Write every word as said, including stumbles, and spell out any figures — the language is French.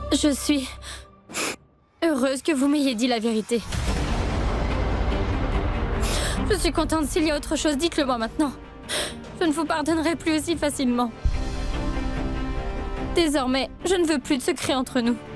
Je suis heureuse que vous m'ayez dit la vérité. Je suis contente. S'il y a autre chose, dites-le moi maintenant. Je ne vous pardonnerai plus aussi facilement. Désormais, je ne veux plus de secrets entre nous.